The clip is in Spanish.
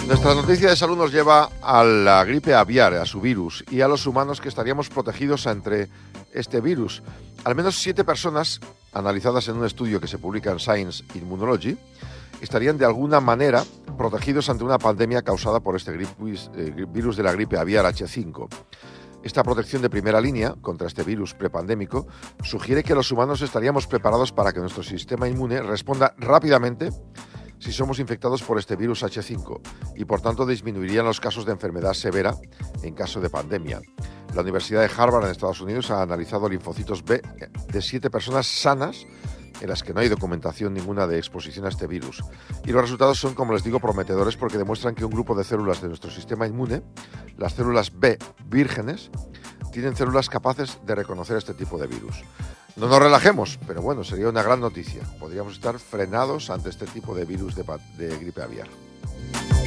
Nuestra noticia de salud nos lleva a la gripe aviar, a su virus, y a los humanos que estaríamos protegidos entre este virus. Al menos 7 personas, analizadas en un estudio que se publica en Science Immunology, estarían de alguna manera protegidos ante una pandemia causada por este virus de la gripe aviar H5. Esta protección de primera línea contra este virus prepandémico sugiere que los humanos estaríamos preparados para que nuestro sistema inmune responda rápidamente si somos infectados por este virus H5 y, por tanto, disminuirían los casos de enfermedad severa en caso de pandemia. La Universidad de Harvard en Estados Unidos ha analizado linfocitos B de 7 personas sanas en las que no hay documentación ninguna de exposición a este virus. Y los resultados son, como les digo, prometedores porque demuestran que un grupo de células de nuestro sistema inmune, las células B vírgenes, tienen células capaces de reconocer este tipo de virus. No nos relajemos, pero bueno, sería una gran noticia. Podríamos estar frenados ante este tipo de virus de gripe aviar.